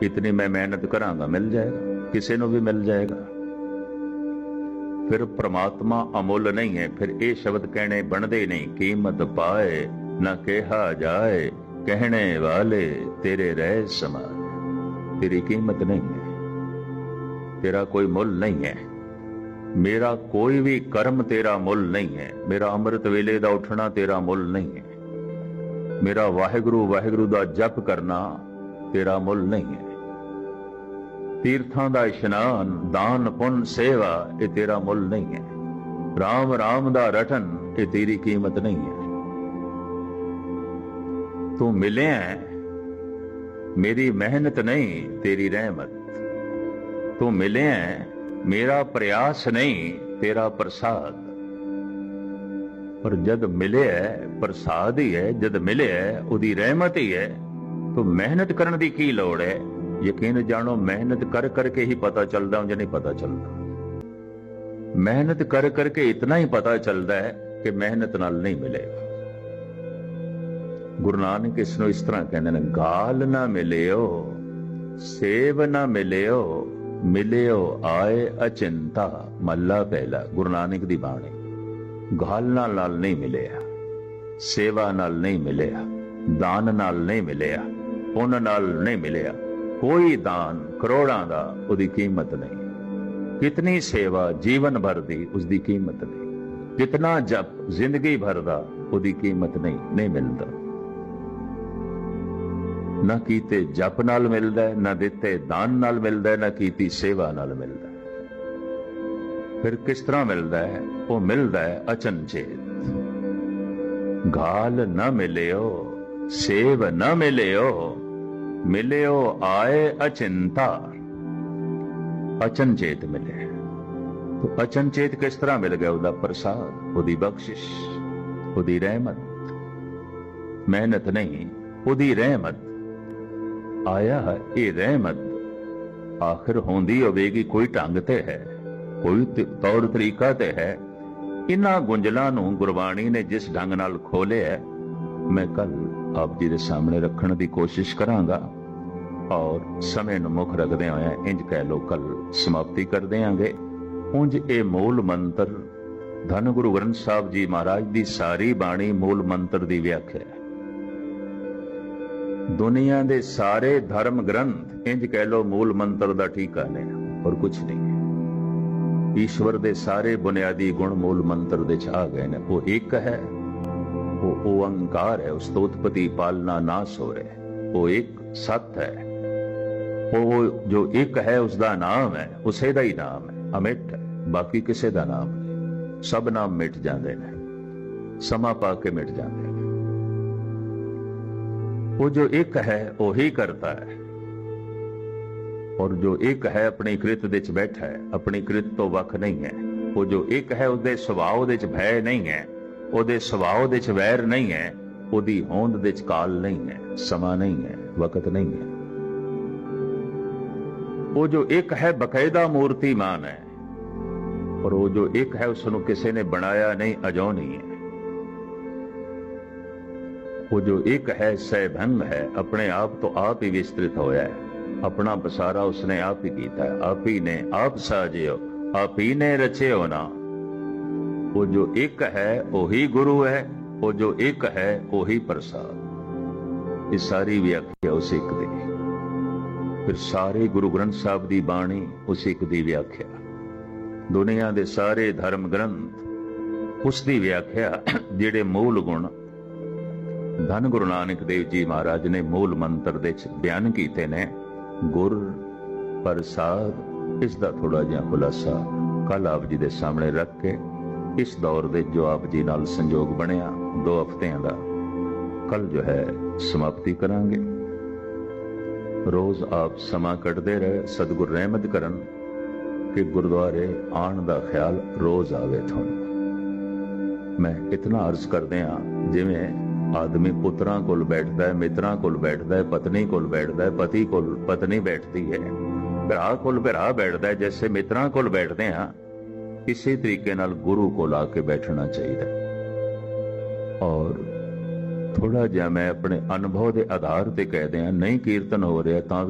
इतनी मैं मेहनत करांगा मिल जाएगा, किसी को भी मिल जाएगा। फिर परमात्मा अमुल नहीं है। फिर ये शब्द कहने बनते ही नहीं। कीमत पाए न कहा जाए, कहने वाले तेरे रह समान। तेरी कीमत नहीं है, तेरा कोई मुल नहीं है, मेरा कोई भी कर्म तेरा मुल नहीं है, मेरा अमृत वेले दा उठना तेरा मुल नहीं है, मेरा वाहिगुरु वाहिगुरु दा जप करना तेरा मुल नहीं है, तीर्थां दा इशनान दान पुन सेवा ये तेरा मुल नहीं है, राम राम दा रटन ये तेरी कीमत नहीं है। तू मिले है, मेरी मेहनत नहीं तेरी रहमत। तू मिले है, मेरा प्रयास नहीं तेरा प्रसाद। पर जद मिले है प्रसाद ही है, जद मिले है उदी रहमत ही है, तो मेहनत करने की की लोड़ है। यकीन जानो मेहनत कर करके ही पता चलता, उंज नहीं पता चलता। मेहनत कर करके इतना ही पता चलता है कि मेहनत नाल नहीं मिलेगा। गुरु नानक इसनों इस तरह कहते हैं, गाल ना मिलियो सेव ना मिलियो, मिलियो आए अचिंता। मल्ला पहला गुरु नानक दी बाणी। गाल नाल नहीं मिलिया, सेवा नाल नहीं मिलिया, दान नाल नहीं मिलिया, पुन नाल नहीं मिलिया। कोई दान करोड़ां दा उदी कीमत नहीं, कितनी सेवा जीवन भर दी उसकी कीमत नहीं, कितना जप जिंदगी भर दा उदी कीमत नहीं मिलता। ना कीते जप नाल मिलता है, ना दिते दान नाल मिलता है, ना कीती सेवा नाल मिलता है। फिर किस तरह मिलता है? वो मिलता है अचनचेत। गाल न मिलियो सेव न मिलियो, मिलियो आए अचिंता। अचनचेत मिले। तो अचनचेत किस तरह मिल गया? उसका प्रसाद, उसकी बख्शिश, उसकी रहमत। मेहनत नहीं, उसकी रहमत। आया ये रहमत आखिर होंदी होवेगी कोई ढंग ते है, कोई तौर तरीका ते है। इन्हां गुंजलां नूं गुरबाणी ने जिस ढंग नाल खोले है, मैं कल आप जी दे सामने रखने की कोशिश करांगा। और समय नूं मुख रखदे होए इंज कह लो कल समाप्ति कर देंगे। उंज ये मूल मंत्र धन गुरु ग्रंथ साहब जी महाराज दी सारी बाणी मूल मंत्र दी व्याख्या है। दुनिया दे सारे धर्म ग्रंथ इंज कह लो मूल मंत्र दा ठीका ने और कुछ नहीं। ईश्वर दे सारे बुनियादी गुण मूल मंत्र दे आ गए ने। वो एक है, वो ओंकार है, उस तो उत्पत्ति पालना नाश हो रहे। वो एक सत है, वो जो एक है उसका नाम है, उसे दा ही नाम है, अमिट है, बाकी किसे दा नाम नहीं। सब नाम मिट जाते हैं, समा पा के मिट जाते हैं। वो जो एक है वो ही करता है, और जो एक है अपनी कृत विच बैठा है, अपनी कृत तो वख नहीं है। वो जो एक है उसके सुभाव विच भय नहीं है, ਉਹਦੇ ਸੁਭਾਅ ਦੇ ਚ ਵੈਰ ਨਹੀਂ ਹੈ, ਉਹਦੀ ਹੋਂਦ ਦੇ ਚ ਕਾਲ ਨਹੀਂ ਹੈ, ਸਮਾਂ ਨਹੀਂ ਹੈ, ਵਕਤ ਨਹੀਂ ਹੈ। ਉਹ ਜੋ ਇੱਕ ਹੈ ਬਕਾਇਦਾ ਮੂਰਤੀਮਾਨ ਹੈ, और वो जो एक है उसनों किसी ने बनाया नहीं, अजो नहीं है। वो जो एक है सहभंग है, अपने आप तो आप ही विस्तृत होया है, अपना बसारा उसने आप ही कीता है, आप ही ने आप साजियो, आप ही ने रचे हो ना। वो जो एक है वही गुरु है, वो जो एक है वही प्रसाद। ये सारी व्याख्या उस एक दी। फिर सारे गुरु ग्रंथ साहब की बाणी उस एक दी व्याख्या, दुनिया दे सारे धर्म ग्रंथ उसकी व्याख्या। जिहड़े मूल गुण धन गुरु नानक देव जी महाराज ने मूल मंत्र दे बयान कीते ने, गुर प्रसाद, इसका थोड़ा जिहा खुलासा कल आप जी दे सामने रख के इस दौर दे जो आप जी नाल संजोग बनिया 2 हफ्तियां दा, कल जो है समाप्ति करांगे। रोज आप समा कटदे रहे, सतगुर रहमत करन कि गुरुद्वारे आन दा ख्याल रोज आवे तुहानूं। मैं इतना अर्ज कर दिया, जिवें आदमी पुत्रां कोल बैठदा है, मित्रां कोल बैठदा है, पत्नी कोल बैठदा है, पति कोल पत्नी बैठती है, भरा कोल भरा बैठदा है, जैसे मित्रां कोल बैठदे हां, इसी तरीके नाल गुरु कोल आके बैठना चाहिए। और थोड़ा जिहा मैं अपने अनुभव के आधार पर कह दिया, नहीं कीर्तन हो रहा तां